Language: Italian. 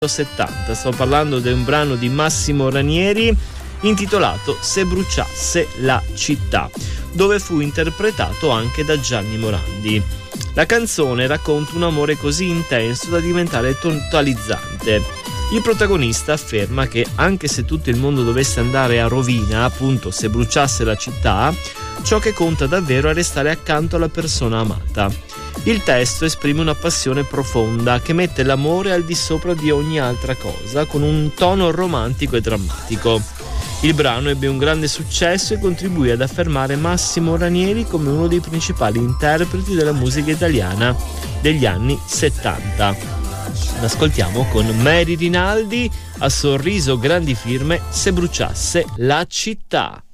70. Sto parlando di un brano di Massimo Ranieri intitolato Se bruciasse la città, dove fu interpretato anche da Gianni Morandi. La canzone racconta un amore così intenso da diventare totalizzante. Il protagonista afferma che anche se tutto il mondo dovesse andare a rovina, appunto se bruciasse la città, ciò che conta davvero è restare accanto alla persona amata. Il testo esprime una passione profonda che mette l'amore al di sopra di ogni altra cosa, con un tono romantico e drammatico. Il brano ebbe un grande successo e contribuì ad affermare Massimo Ranieri come uno dei principali interpreti della musica italiana degli anni 70. Ascoltiamo con Mary Rinaldi, a Sorriso grandi firme, Se bruciasse la città.